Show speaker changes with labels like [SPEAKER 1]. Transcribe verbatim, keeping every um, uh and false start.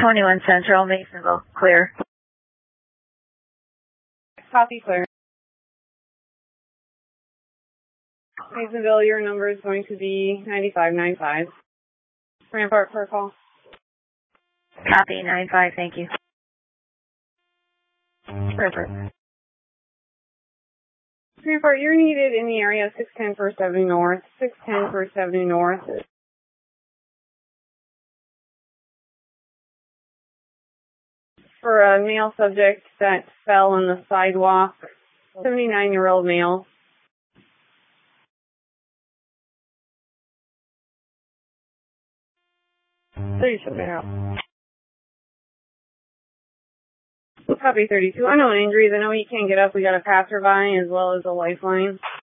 [SPEAKER 1] twenty-one Central, Masonville, clear.
[SPEAKER 2] Copy, clear. Masonville, your number is going to be ninety-five ninety-five. Rampart for a call.
[SPEAKER 1] Copy, nine five, thank you.
[SPEAKER 2] Perfect. Rampart, you're needed in the area six ten First Avenue North, six ten First Avenue North. For a male subject that fell on the sidewalk, seventy-nine-year-old male. thirty-two now. Copy thirty-two. I know injuries. I know he can't get up. We got a passerby as well as a lifeline.